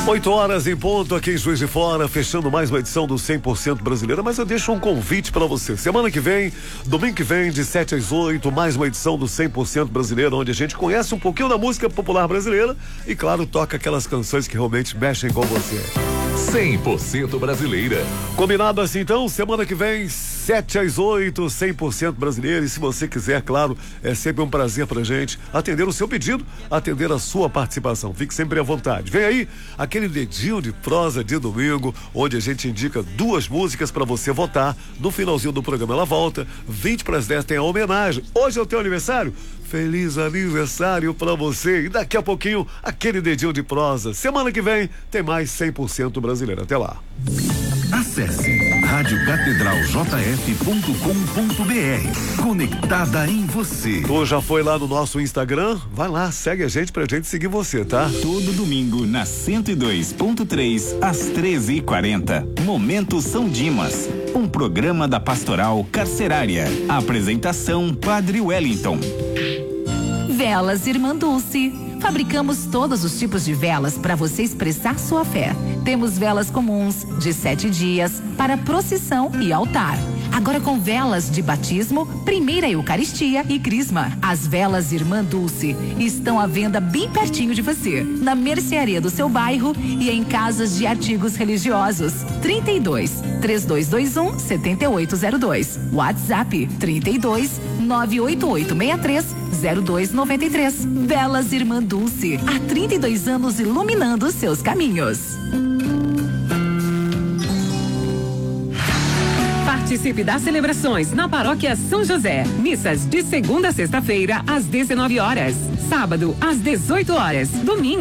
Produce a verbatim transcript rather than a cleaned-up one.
oito horas em ponto aqui em Juiz de Fora, fechando mais uma edição do cem por cento Brasileira, mas eu deixo um convite para você. Semana que vem, domingo que vem, de sete às oito, mais uma edição do cem por cento Brasileira, onde a gente conhece um pouquinho da música popular brasileira e, claro, toca aquelas canções que realmente mexem com você. cem por cento Brasileira. Combinado assim então? Semana que vem, sete às oito, cem por cento Brasileira. E se você quiser, claro, é sempre um prazer pra gente atender o seu pedido, atender a sua participação. Fique sempre à vontade. Vem aí aquele dedinho de prosa de domingo, onde a gente indica duas músicas pra você votar. No finalzinho do programa ela volta. vinte para as dez tem a homenagem. Hoje é o teu aniversário? Feliz aniversário pra você. E daqui a pouquinho, aquele dedinho de prosa. Semana que vem tem mais cem por cento Brasileiro. Até lá. Acesse rádio catedral j f ponto com ponto b r. Conectada em você. Tu já foi lá no nosso Instagram? Vai lá, segue a gente pra gente seguir você, tá? Todo domingo na cento e dois ponto três às treze e quarenta. Momento São Dimas, um programa da Pastoral Carcerária. Apresentação Padre Wellington. Velas Irmã Dulce. Fabricamos todos os tipos de velas para você expressar sua fé. Temos velas comuns de sete dias para procissão e altar. Agora com velas de batismo, primeira Eucaristia e Crisma. As velas Irmã Dulce estão à venda bem pertinho de você, na mercearia do seu bairro e em casas de artigos religiosos. trinta e dois, três dois dois um, sete oito zero dois. WhatsApp trinta e dois, nove oito oito seis três, zero dois nove três. Velas Irmã Dulce, há trinta e dois anos iluminando seus caminhos. Participe das celebrações na Paróquia São José. Missas de segunda a sexta-feira às dezenove horas, sábado às dezoito horas, domingo